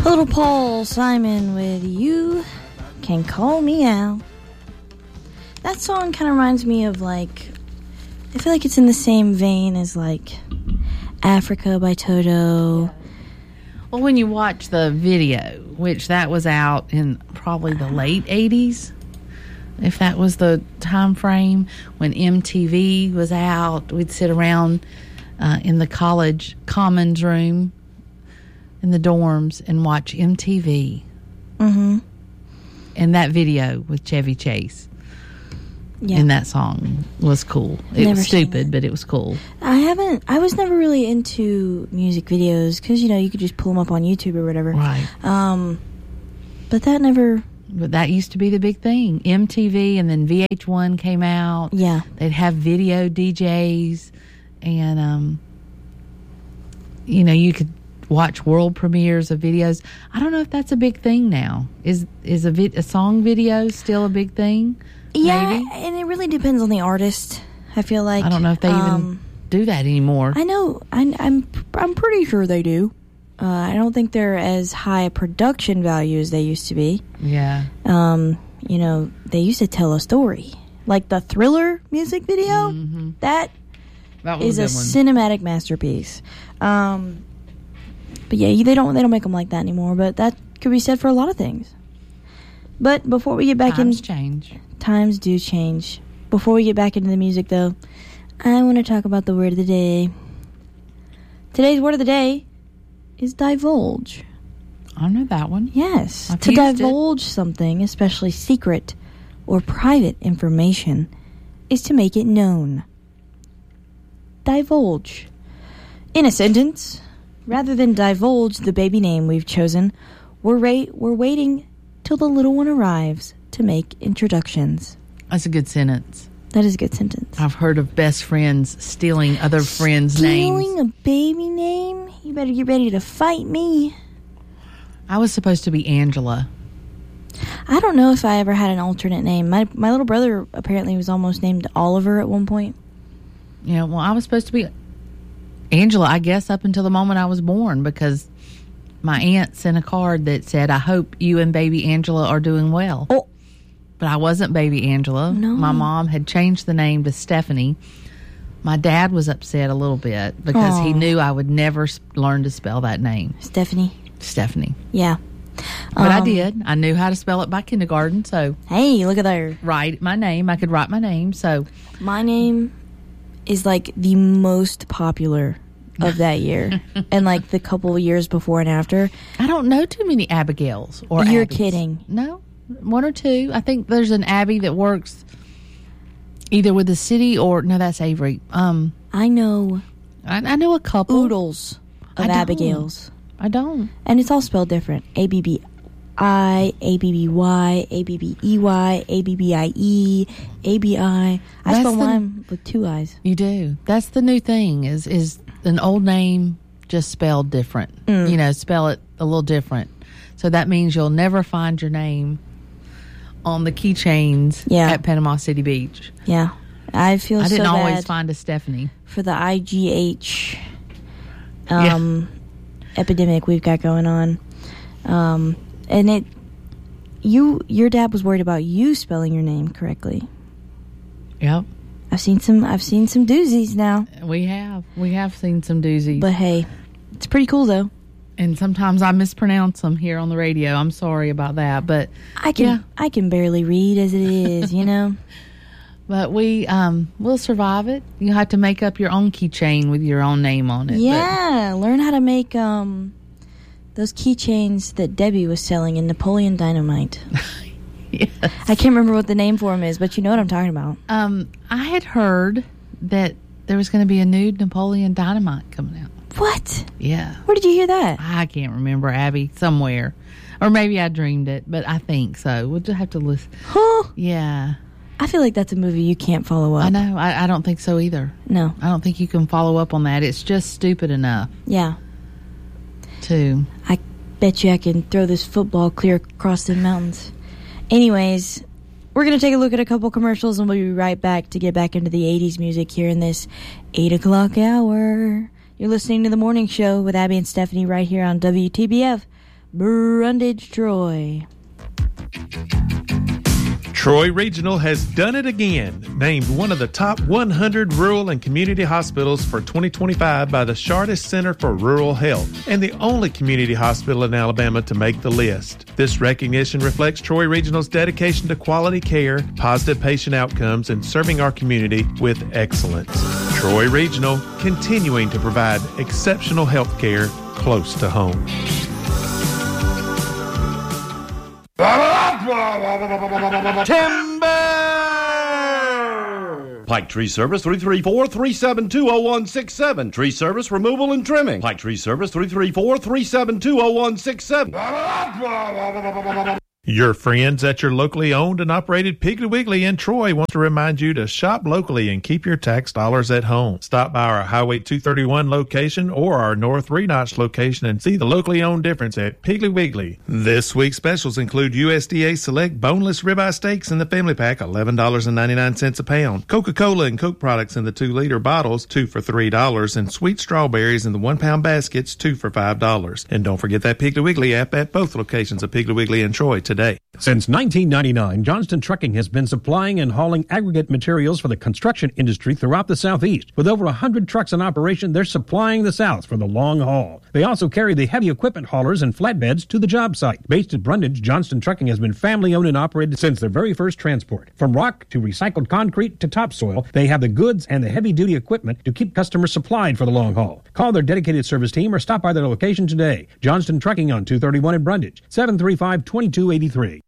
little Paul Simon with You Can Call Me Out. That song kind of reminds me of, like, I feel like it's in the same vein as, like, Africa by Toto. Well, when you watch the video, which that was out in probably the late 80s, if that was the time frame, when MTV was out, we'd sit around in the college commons room in the dorms and watch MTV. Mm-hmm. And that video with Chevy Chase. Yeah. And that song was cool. It was stupid, but it was cool. I was never really into music videos because, you know, you could just pull them up on YouTube or whatever. Right. But that never... But that used to be the big thing. MTV, and then VH1 came out. Yeah. They'd have video DJs, and, you know, you could watch world premieres of videos. I don't know if that's a big thing now. Is a song video still a big thing? Yeah, Maybe? and it really depends on the artist. I feel like I don't know if they even do that anymore. I know. I'm pretty sure they do. I don't think they're as high a production value as they used to be. Yeah. You know, they used to tell a story. Like the Thriller music video. Mm-hmm. That was is a cinematic masterpiece. But yeah, they don't make them like that anymore. But that could be said for a lot of things. But before we get back Times do change. Before we get back into the music, though, I want to talk about the word of the day. Today's word of the day is divulge. I know that one. Yes. I've to used divulge something, especially secret or private information, is to make it known. Divulge. In a sentence, rather than divulge the baby name we've chosen, we're waiting till the little one arrives to make introductions. That's a good sentence. That is a good sentence. I've heard of best friends stealing other friends' names. Stealing a baby name? You better get ready to fight me. I was supposed to be Angela. I don't know if I ever had an alternate name. My little brother apparently was almost named Oliver at one point. Yeah, well, I was supposed to be Angela, I guess, up until the moment I was born, because my aunt sent a card that said, "I hope you and baby Angela are doing well." Oh. But I wasn't baby Angela. No. My mom had changed the name to Stephanie. My dad was upset a little bit because he knew I would never learn to spell that name. Stephanie. Yeah. But I did. I knew how to spell it by kindergarten, so... Hey, look at there. Write my name. I could write my name, so... My name is, like, the most popular of that year. And, like, the couple of years before and after. I don't know too many Abigails or You're Abbies. kidding. No. One or two. I think there's an Abby that works either with the city or... No, that's Avery. I know... I know a couple. Oodles of Abigails. I don't. And it's all spelled different. A-B-B-I, A-B-B-Y, A-B-B-E-Y, A-B-B-I-E, A-B-I. I spell mine with two I's. You do. That's the new thing, is an old name just spelled different. You know, spell it a little different. So that means you'll never find your name on the keychains at Panama City Beach. Yeah. I didn't always find a Stephanie. For the IGH epidemic we've got going on. And your dad was worried about you spelling your name correctly. Yep. I've seen some doozies now. We have seen some doozies. But hey, it's pretty cool though. And sometimes I mispronounce them here on the radio. I'm sorry about that, but I can barely read as it is, you know. But we'll survive it. You have to make up your own keychain with your own name on it. Yeah, learn how to make those keychains that Debbie was selling in Napoleon Dynamite. Yes. I can't remember what the name for them is, but you know what I'm talking about. I had heard that there was going to be a new Napoleon Dynamite coming out. What? Yeah. Where did you hear that? I can't remember, Abby. Somewhere. Or maybe I dreamed it, but I think so. We'll just have to listen. Huh? Yeah. I feel like that's a movie you can't follow up. I know. I don't think so either. No. I don't think you can follow up on that. It's just stupid enough. Yeah. I bet you I can throw this football clear across the mountains. Anyways, we're going to take a look at a couple commercials and we'll be right back to get back into the 80s music here in this 8 o'clock hour. You're listening to The Morning Show with Abby and Stephanie right here on WTBF Brundage, Troy. Troy Regional has done it again, named one of the top 100 rural and community hospitals for 2025 by the Chartis Center for Rural Health, and the only community hospital in Alabama to make the list. This recognition reflects Troy Regional's dedication to quality care, positive patient outcomes, and serving our community with excellence. Troy Regional, continuing to provide exceptional health care close to home. Timber! Pike Tree Service 334-372-0167. Tree Service Removal and Trimming. Pike Tree Service 334-372-0167. Your friends at your locally owned and operated Piggly Wiggly in Troy want to remind you to shop locally and keep your tax dollars at home. Stop by our Highway 231 location or our North Renotch location and see the locally owned difference at Piggly Wiggly. This week's specials include USDA Select Boneless Ribeye Steaks in the Family Pack, $11.99 a pound. Coca-Cola and Coke products in the 2-liter bottles, 2 for $3, and sweet strawberries in the 1-pound baskets, 2 for $5. And don't forget that Piggly Wiggly app at both locations of Piggly Wiggly and Troy today. Since 1999, Johnston Trucking has been supplying and hauling aggregate materials for the construction industry throughout the Southeast. With over 100 trucks in operation, they're supplying the South for the long haul. They also carry the heavy equipment haulers and flatbeds to the job site. Based at Brundage, Johnston Trucking has been family-owned and operated since their very first transport. From rock to recycled concrete to topsoil, they have the goods and the heavy-duty equipment to keep customers supplied for the long haul. Call their dedicated service team or stop by their location today. Johnston Trucking on 231 in Brundage, 735-2283.